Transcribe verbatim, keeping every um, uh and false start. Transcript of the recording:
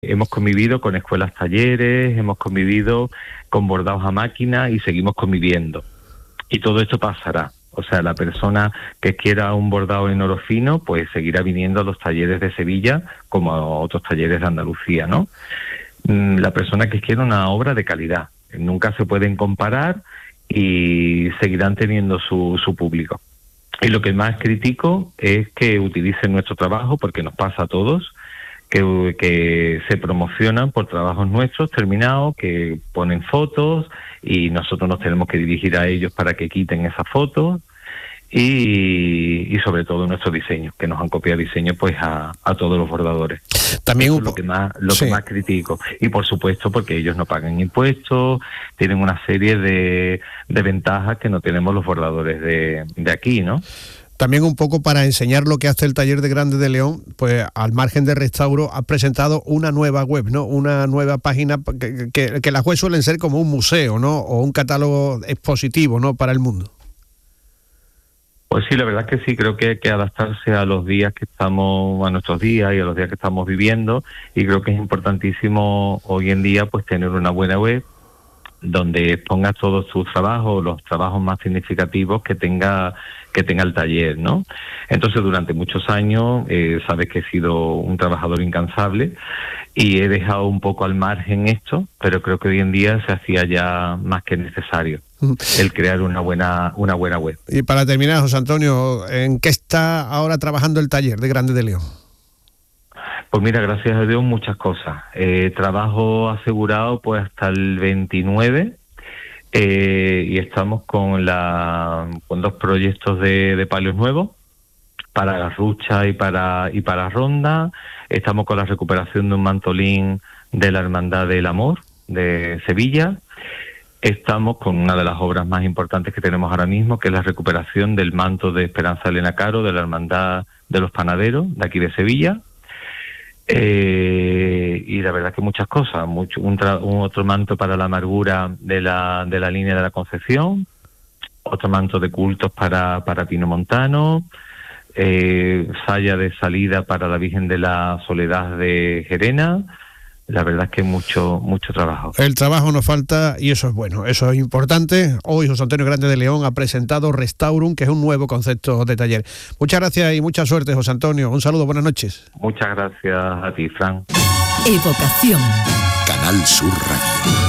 Hemos convivido con escuelas talleres, hemos convivido con bordados a máquina y seguimos conviviendo. Y todo esto pasará. O sea, la persona que quiera un bordado en oro fino, pues seguirá viniendo a los talleres de Sevilla como a otros talleres de Andalucía, ¿no? La persona que quiera una obra de calidad. Nunca se pueden comparar y seguirán teniendo su, su público. Y lo que más critico es que utilicen nuestro trabajo, porque nos pasa a todos, que, que se promocionan por trabajos nuestros terminados, que ponen fotos y nosotros nos tenemos que dirigir a ellos para que quiten esas fotos. Y, y sobre todo nuestros diseños, que nos han copiado diseños pues a, a todos los bordadores. También Eso un es lo que más lo sí. que más critico. Y por supuesto porque ellos no pagan impuestos, tienen una serie de, de ventajas que no tenemos los bordadores de, de aquí, ¿no? También un poco para enseñar lo que hace el taller de Grande de León, pues al margen de restauro ha presentado una nueva web, ¿no? Una nueva página que, que, que las webs suelen ser como un museo, ¿no? O un catálogo expositivo, ¿no? Para el mundo. Pues sí, la verdad es que sí, creo que hay que adaptarse a los días que estamos, a nuestros días y a los días que estamos viviendo, y creo que es importantísimo hoy en día pues tener una buena web donde pongas todos tus trabajos, los trabajos más significativos que tenga que tenga el taller, ¿no? Entonces, durante muchos años, eh, sabes que he sido un trabajador incansable y he dejado un poco al margen esto, pero creo que hoy en día se hacía ya más que necesario el crear una buena una buena web. Y para terminar, José Antonio, ¿en qué está ahora trabajando el taller de Grande de León? Pues mira, gracias a Dios, muchas cosas. Eh, trabajo asegurado pues hasta el veintinueve eh, y estamos con la con dos proyectos de, de palios nuevos para Garrucha y para y para Ronda. Estamos con la recuperación de un mantolín de la Hermandad del Amor de Sevilla. Estamos con una de las obras más importantes que tenemos ahora mismo, que es la recuperación del manto de Esperanza Elena Caro de la Hermandad de los Panaderos de aquí de Sevilla. Eh, y la verdad que muchas cosas, mucho, un, tra- un otro manto para la amargura de la de la línea de la Concepción, otro manto de cultos para, para Pino Montano, eh, saya de salida para la Virgen de la Soledad de Gerena. La verdad es que mucho mucho trabajo. El trabajo nos falta y eso es bueno, eso es importante. Hoy José Antonio Grande de León ha presentado Restaurum, que es un nuevo concepto de taller. Muchas gracias y mucha suerte, José Antonio. Un saludo, buenas noches. Muchas gracias a ti, Fran. Evocación. Canal Sur Radio.